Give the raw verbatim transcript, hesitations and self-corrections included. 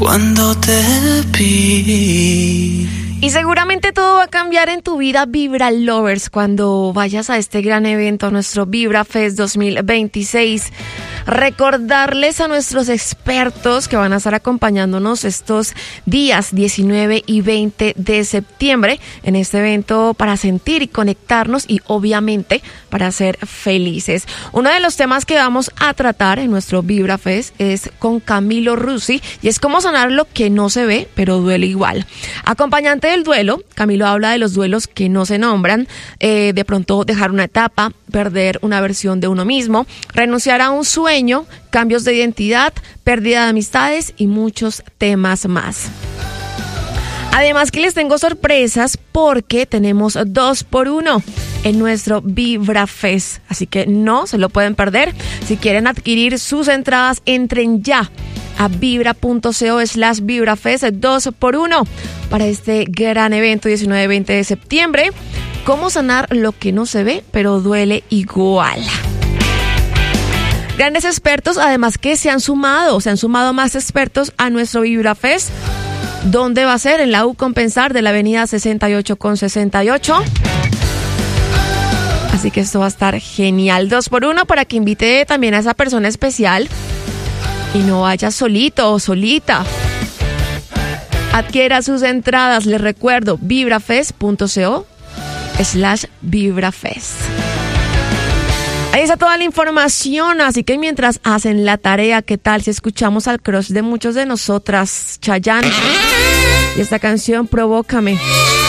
cuando te vi. Y seguramente todo va a cambiar en tu vida, Vibra Lovers, cuando vayas a este gran evento, nuestro Vibra Fest dos mil veintiséis. Recordarles a nuestros expertos que van a estar acompañándonos estos días diecinueve y veinte de septiembre en este evento para sentir y conectarnos y obviamente para ser felices. Uno de los temas que vamos a tratar en nuestro Vibra Fest es con Camilo Rusi y es cómo sanar lo que no se ve pero duele igual. Acompañante del duelo, Camilo habla de los duelos que no se nombran, eh, de pronto dejar una etapa, perder una versión de uno mismo, renunciar a un sueño, cambios de identidad, pérdida de amistades y muchos temas más. Además que les tengo sorpresas porque tenemos dos por uno en nuestro Vibra Fest, así que no se lo pueden perder. Si quieren adquirir sus entradas, entren ya a vibra.co slash vibrafest dos por uno para este gran evento diecinueve y veinte de septiembre. Cómo sanar lo que no se ve pero duele igual. Grandes expertos, además que se han sumado, se han sumado más expertos a nuestro Vibra Fest. ¿Dónde va a ser? En la U Compensar de la avenida sesenta y ocho con sesenta y ocho. Así que esto va a estar genial. Dos por uno para que invite también a esa persona especial y no vaya solito o solita. Adquiera sus entradas, les recuerdo, vibrafest.co slash vibrafest. Ahí está toda la información, así que mientras hacen la tarea, ¿qué tal si escuchamos al crush de muchos de nosotras, Chayanne? Y esta canción, Provócame.